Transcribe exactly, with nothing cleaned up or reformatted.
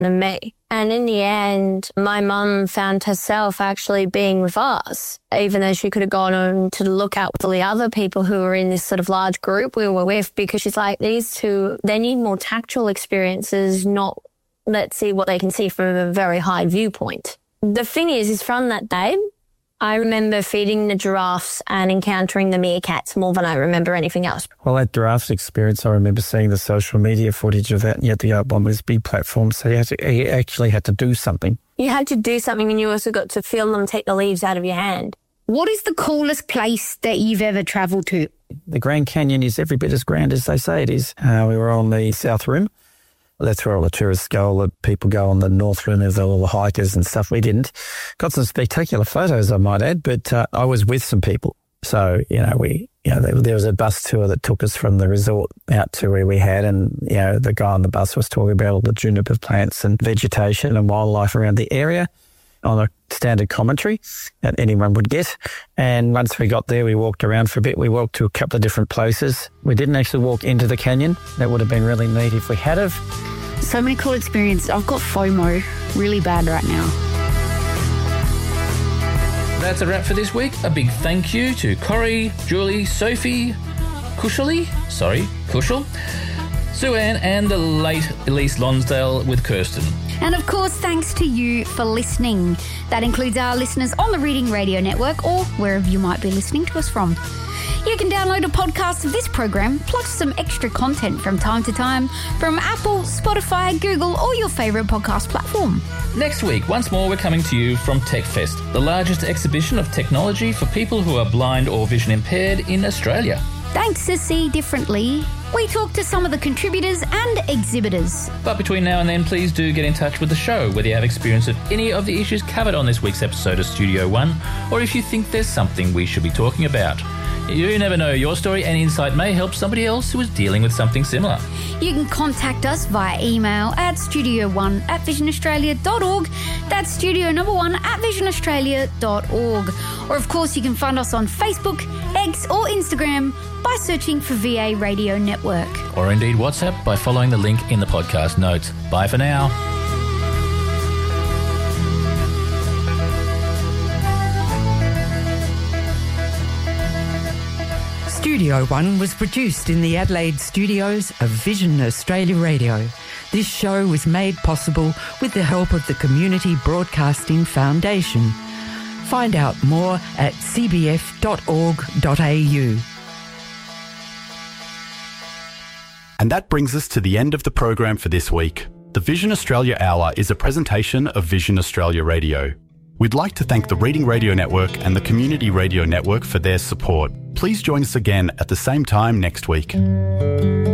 than me. And in the end, my mum found herself actually being with us, even though she could have gone on to look at all the other people who were in this sort of large group we were with, because she's like, these two, they need more tactile experiences, not let's see what they can see from a very high viewpoint. The thing is, is from that day, I remember feeding the giraffes and encountering the meerkats more than I remember anything else. Well, that giraffe experience, I remember seeing the social media footage of that, and yet the other one was big platform, so you, had to, you actually had to do something. You had to do something, and you also got to feel them take the leaves out of your hand. What is the coolest place that you've ever travelled to? The Grand Canyon is every bit as grand as they say it is. Uh, we were on the South Rim. That's where all the tourists go, all the people go on the North Rim, there's all the hikers and stuff. We didn't. Got some spectacular photos, I might add, but uh, I was with some people. So, you know, we, you know, there, there was a bus tour that took us from the resort out to where we had, and, you know, the guy on the bus was talking about all the juniper plants and vegetation and wildlife around the area on a standard commentary that anyone would get. And once we got there, we walked around for a bit. We walked to a couple of different places. We didn't actually walk into the canyon. That would have been really neat if we had have. So many cool experiences. I've got FOMO really bad right now. That's a wrap for this week. A big thank you to Corrie, Julie, Sophie, Kushali, sorry, Kushal, Sue-Ann and the late Elise Lonsdale with Kirsten. And of course, thanks to you for listening. That includes our listeners on the Reading Radio Network or wherever you might be listening to us from. You can download a podcast of this program, plus some extra content from time to time from Apple, Spotify, Google, or your favourite podcast platform. Next week, once more, we're coming to you from TechFest, the largest exhibition of technology for people who are blind or vision impaired in Australia. Thanks to See Differently, we talk to some of the contributors and exhibitors. But between now and then, please do get in touch with the show, whether you have experience of any of the issues covered on this week's episode of Studio One, or if you think there's something we should be talking about. You never know, your story and insight may help somebody else who is dealing with something similar. You can contact us via email at studio one at vision australia dot org. That's studio number one at vision australia dot org. Or of course you can find us on Facebook, X or Instagram by searching for V A Radio Network. Or indeed WhatsApp by following the link in the podcast notes. Bye for now. Studio One was produced in the Adelaide studios of Vision Australia Radio. This show was made possible with the help of the Community Broadcasting Foundation. Find out more at c b f dot org dot a u. And that brings us to the end of the program for this week. The Vision Australia Hour is a presentation of Vision Australia Radio. We'd like to thank the Reading Radio Network and the Community Radio Network for their support. Please join us again at the same time next week.